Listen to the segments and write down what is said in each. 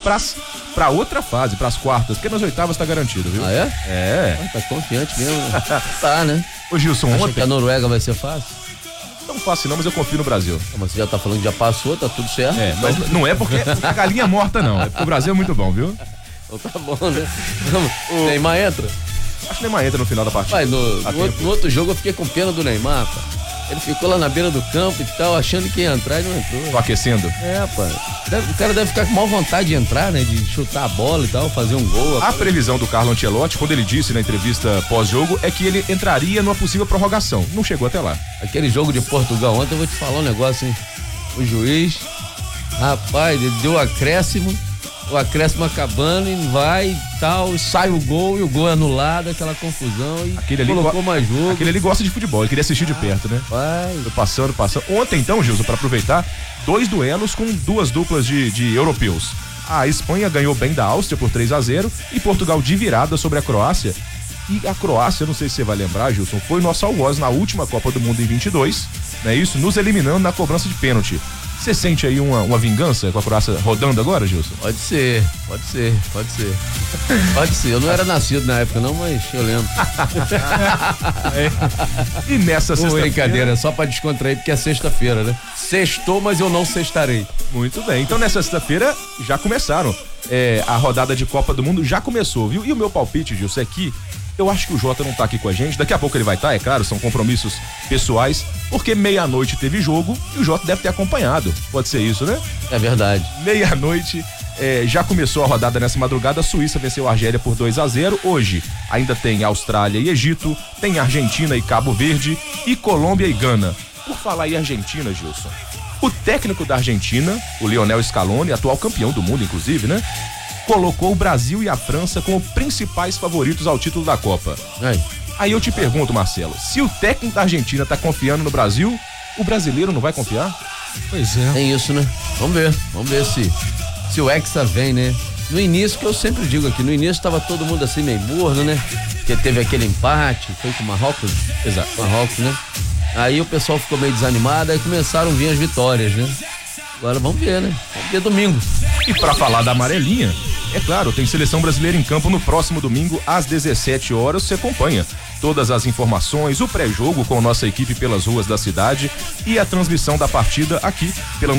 pra outra fase, pras quartas, porque nas oitavas tá garantido, viu? Ah, é? É. Tá confiante mesmo, né? Tá, né? Ô Gilson, Acha ontem... que a Noruega vai ser fácil? Não fácil não, mas eu confio no Brasil. Mas você já tá falando que já passou, tá tudo certo. Mas não é porque a galinha é morta, não. É porque o Brasil é muito bom, viu? Então tá bom, né? O Neymar entra? Acho que o Neymar entra no final da partida. Pai, no outro jogo eu fiquei com pena do Neymar, pá. Ele ficou lá na beira do campo e tal, achando que ia entrar e não entrou. Tô aquecendo? É, pai. O cara deve ficar com maior vontade de entrar, né? De chutar a bola e tal, fazer um gol. A previsão do Carlo Ancelotti, quando ele disse na entrevista pós-jogo, é que ele entraria numa possível prorrogação. Não chegou até lá. Aquele jogo de Portugal ontem, eu vou te falar um negócio, hein? O juiz, rapaz, ele deu o acréscimo acabando e vai e tal, sai o gol e o gol é anulado, aquela confusão e aquele ali colocou mais jogo. Aquele ali gosta de futebol, ele queria assistir de perto, né? Vai. Passando. Ontem então, Gilson, para aproveitar, 2 duelos com 2 duplas de europeus. A Espanha ganhou bem da Áustria por 3-0 e Portugal de virada sobre a Croácia. E a Croácia, não sei se você vai lembrar, Gilson, foi nosso algoz na última Copa do Mundo em 22, né? Isso, nos eliminando na cobrança de pênalti. Você sente aí uma vingança com a Croácia rodando agora, Gilson? Pode ser. Eu não era nascido na época não, mas eu lembro. E nessa sexta-feira... Brincadeira, só pra descontrair, porque é sexta-feira, né? Sextou, mas eu não sextarei. Muito bem, então nessa sexta-feira já começaram. A rodada de Copa do Mundo já começou, viu? E o meu palpite, Gilson, é que eu acho que o Jota não tá aqui com a gente. Daqui a pouco ele vai estar, é claro, são compromissos pessoais, porque meia-noite teve jogo e o Jota deve ter acompanhado. Pode ser isso, né? É verdade. Meia-noite, já começou a rodada nessa madrugada. A Suíça venceu a Argélia por 2-0. Hoje ainda tem Austrália e Egito, tem Argentina e Cabo Verde e Colômbia e Gana. Por falar em Argentina, Gilson, o técnico da Argentina, o Lionel Scaloni, atual campeão do mundo, inclusive, né? Colocou o Brasil e a França como principais favoritos ao título da Copa. Aí eu te pergunto, Marcelo, se o técnico da Argentina tá confiando no Brasil, o brasileiro não vai confiar? Pois é. Tem isso, né? Vamos ver se o Hexa vem, né? No início, que eu sempre digo aqui, no início tava todo mundo assim meio morno, né? Porque teve aquele empate, foi com o Marrocos? Exato. Marrocos, né? Aí o pessoal ficou meio desanimado, aí começaram a vir as vitórias, né? Agora vamos ver, né? Vamos ver domingo. E pra falar da amarelinha, é claro, tem seleção brasileira em campo no próximo domingo às 17 horas. Você acompanha todas as informações, o pré-jogo com nossa equipe pelas ruas da cidade e a transmissão da partida aqui pela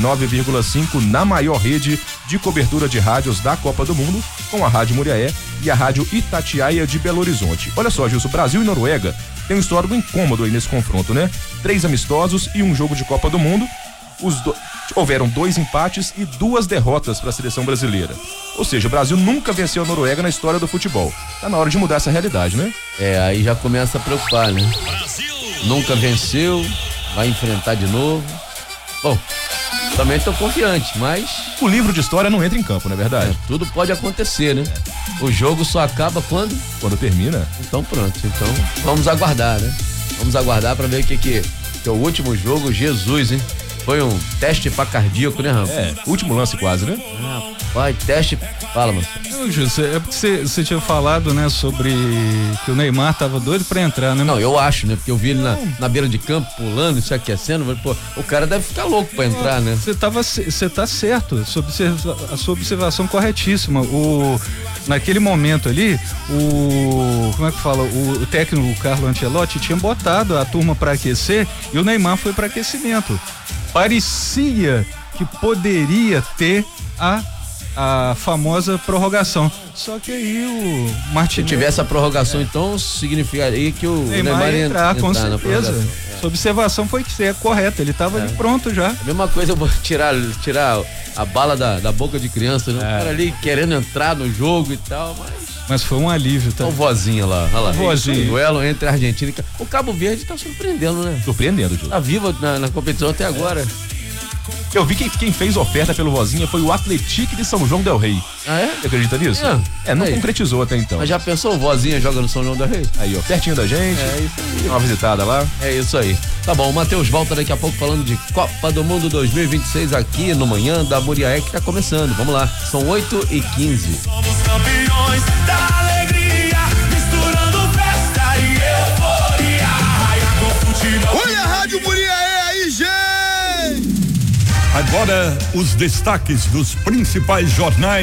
99,5 na maior rede de cobertura de rádios da Copa do Mundo, com a Rádio Muriaé e a Rádio Itatiaia de Belo Horizonte. Olha só, Gilson, Brasil e Noruega tem um histórico incômodo aí nesse confronto, né? 3 amistosos e um jogo de Copa do Mundo. Houveram 2 empates e 2 derrotas para a seleção brasileira. Ou seja, o Brasil nunca venceu a Noruega na história do futebol. Tá na hora de mudar essa realidade, né? Aí já começa a preocupar, né? Brasil. Nunca venceu, vai enfrentar de novo. Bom, também tô confiante, mas... O livro de história não entra em campo, não é verdade? Tudo pode acontecer, né? O jogo só acaba quando? Quando termina. Então pronto, vamos aguardar, né? Vamos aguardar para ver o que é o último jogo, Jesus, hein? Foi um teste pra cardíaco, né, Rafa? Último lance quase, né? Vai, teste. Fala, mano. Não, José, é porque você tinha falado, né, sobre que o Neymar tava doido pra entrar, né? Não, eu acho, né? Porque eu vi ele na beira de campo, pulando, se aquecendo. Pô, o cara deve ficar louco pra entrar, né? Você tá certo, a sua observação corretíssima. Naquele momento ali, como é que fala? O técnico, o Carlo Ancelotti, tinha botado a turma pra aquecer e o Neymar foi pra aquecimento. Parecia que poderia ter a famosa prorrogação. Só que aí o Martinelli... Se tivesse a prorrogação, então significaria que o Neymar ia entrar com certeza. Sua observação foi correta, ele estava ali pronto já. A mesma coisa, eu vou tirar a bala da boca de criança, né? O cara ali querendo entrar no jogo e tal, mas foi um alívio, tá? Olha o vozinho lá, olha lá. Vozinho. Duelo entre a Argentina e... O Cabo Verde tá surpreendendo, né? Surpreendendo, Júlio. Tá vivo na competição até agora. Eu vi que quem fez oferta pelo Vozinha foi o Atlético de São João del Rei. Ah, é? Você acredita nisso? Não concretizou até então. Mas já pensou, o Vozinha joga no São João del Rei? Aí, ó, pertinho da gente. É isso aí. Uma visitada lá. É isso aí. Tá bom, o Matheus volta daqui a pouco falando de Copa do Mundo 2026 aqui no Manhã da Muriaé, que tá começando. Vamos lá, são 8h15. Somos campeões da alegria, misturando festa e euforia. Olha a Rádio Muriaé aí, gente! Agora, os destaques dos principais jornais